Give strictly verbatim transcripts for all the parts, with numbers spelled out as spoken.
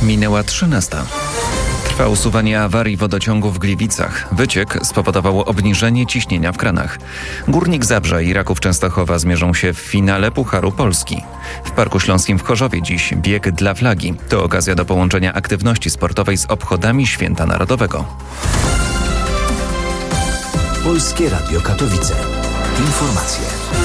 Minęła trzynasta. Trwa usuwanie awarii wodociągu w Gliwicach. Wyciek spowodował obniżenie ciśnienia w kranach. Górnik Zabrza i Raków Częstochowa zmierzą się w finale Pucharu Polski. W Parku Śląskim w Chorzowie dziś bieg dla flagi. To okazja do połączenia aktywności sportowej z obchodami Święta Narodowego. Polskie Radio Katowice. Informacje.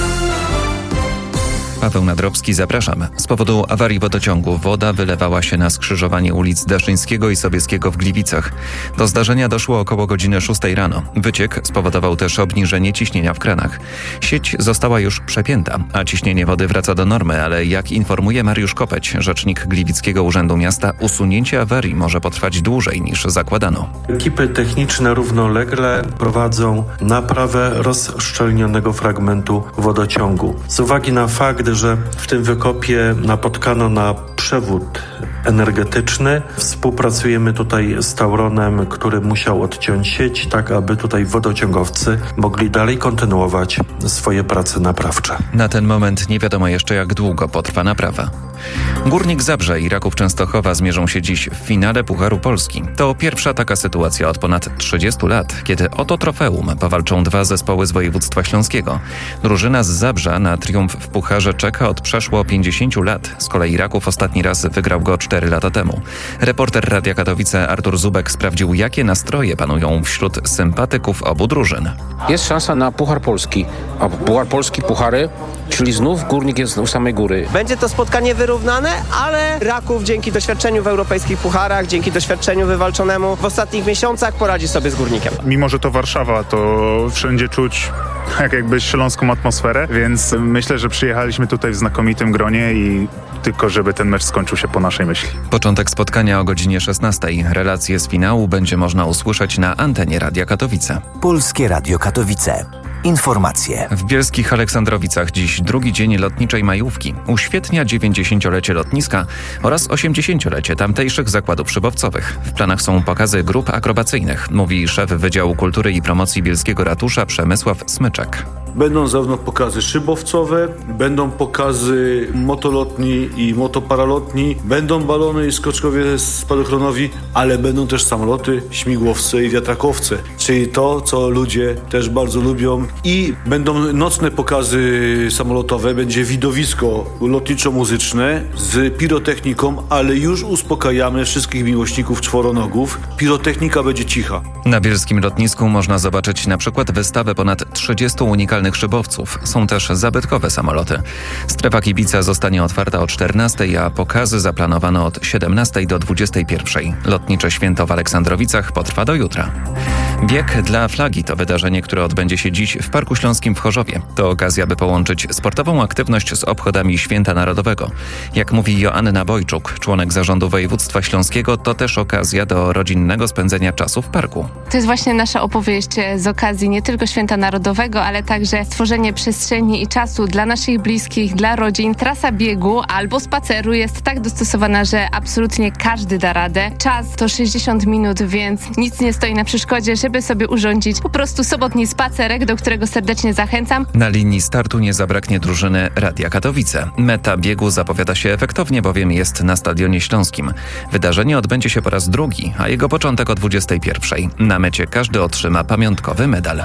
Paweł Nadrobski, zapraszam. Z powodu awarii wodociągu woda wylewała się na skrzyżowanie ulic Daszyńskiego i Sobieskiego w Gliwicach. Do zdarzenia doszło około godziny szóstej rano. Wyciek spowodował też obniżenie ciśnienia w kranach. Sieć została już przepięta, a ciśnienie wody wraca do normy, ale jak informuje Mariusz Kopeć, rzecznik Gliwickiego Urzędu Miasta, usunięcie awarii może potrwać dłużej niż zakładano. Ekipy techniczne równolegle prowadzą naprawę rozszczelnionego fragmentu wodociągu. Z uwagi na fakt, że w tym wykopie napotkano na przewód energetyczny. Współpracujemy tutaj z Tauronem, który musiał odciąć sieć, tak aby tutaj wodociągowcy mogli dalej kontynuować swoje prace naprawcze. Na ten moment nie wiadomo jeszcze, jak długo potrwa naprawa. Górnik Zabrze i Raków Częstochowa zmierzą się dziś w finale Pucharu Polski. To pierwsza taka sytuacja od ponad trzydziestu lat, kiedy o to trofeum powalczą dwa zespoły z województwa śląskiego. Drużyna z Zabrza na triumf w Pucharze czeka od przeszło pięćdziesięciu lat. Z kolei Raków ostatni raz wygrał go cztery lata temu. Reporter Radia Katowice Artur Zubek sprawdził, jakie nastroje panują wśród sympatyków obu drużyn. Jest szansa na Puchar Polski. A Puchar Polski, puchary, czyli znów Górnik jest u samej góry. Będzie to spotkanie wyrównane, ale Raków dzięki doświadczeniu w europejskich pucharach, dzięki doświadczeniu wywalczonemu w ostatnich miesiącach poradzi sobie z Górnikiem. Mimo że to Warszawa, to wszędzie czuć jak jakby śląską atmosferę, więc myślę, że przyjechaliśmy tutaj w znakomitym gronie i tylko żeby ten mecz skończył się po naszej myśli. Początek spotkania o godzinie szesnastej. Relacje z finału będzie można usłyszeć na antenie Radia Katowice. Polskie Radio Katowice. Informacje. W Bielskich Aleksandrowicach dziś drugi dzień lotniczej majówki. Uświetnia dziewięćdziesięciolecie lotniska oraz osiemdziesięciolecie tamtejszych zakładów szybowcowych. W planach są pokazy grup akrobacyjnych, mówi szef Wydziału Kultury i Promocji Bielskiego Ratusza Przemysław Smyczek. Będą zarówno pokazy szybowcowe, będą pokazy motolotni i motoparalotni, będą balony i skoczkowie spadochronowi, ale będą też samoloty, śmigłowce i wiatrakowce, czyli to, co ludzie też bardzo lubią. I będą nocne pokazy samolotowe, będzie widowisko lotniczo-muzyczne z pirotechniką, ale już uspokajamy wszystkich miłośników czworonogów. Pirotechnika będzie cicha. Na bielskim lotnisku można zobaczyć na przykład wystawę ponad trzydziestu unikalnych szybowców. Są też zabytkowe samoloty. Strefa kibica zostanie otwarta o czternastej, a pokazy zaplanowano od siedemnastej do dwudziestej pierwszej. Lotnicze święto w Aleksandrowicach potrwa do jutra. Bieg dla flagi to wydarzenie, które odbędzie się dziś w Parku Śląskim w Chorzowie. To okazja, by połączyć sportową aktywność z obchodami Święta Narodowego. Jak mówi Joanna Bojczuk, członek zarządu województwa śląskiego, to też okazja do rodzinnego spędzenia czasu w parku. To jest właśnie nasza opowieść z okazji nie tylko Święta Narodowego, ale także stworzenie przestrzeni i czasu dla naszych bliskich, dla rodzin. Trasa biegu albo spaceru jest tak dostosowana, że absolutnie każdy da radę. Czas to sześćdziesiąt minut, więc nic nie stoi na przeszkodzie, żeby sobie urządzić po prostu sobotni spacerek, do którego serdecznie zachęcam. Na linii startu nie zabraknie drużyny Radia Katowice. Meta biegu zapowiada się efektownie, bowiem jest na Stadionie Śląskim. Wydarzenie odbędzie się po raz drugi, a jego początek o dwudziestej pierwszej. Na mecie każdy otrzyma pamiątkowy medal.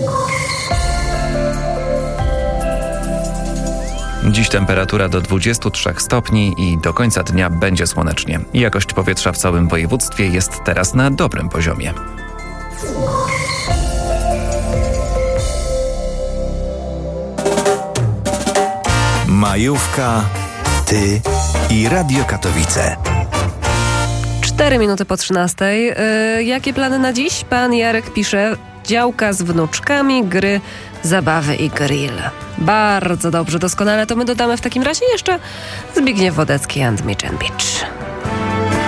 Dziś temperatura do dwudziestu trzech stopni i do końca dnia będzie słonecznie. Jakość powietrza w całym województwie jest teraz na dobrym poziomie. Majówka, ty i Radio Katowice. Cztery minuty po trzynastej. Yy, jakie plany na dziś? Pan Jarek pisze: działka z wnuczkami, gry, zabawy i grill. Bardzo dobrze, doskonale. To my dodamy w takim razie jeszcze Zbigniew Wodecki and Mitch and Beach.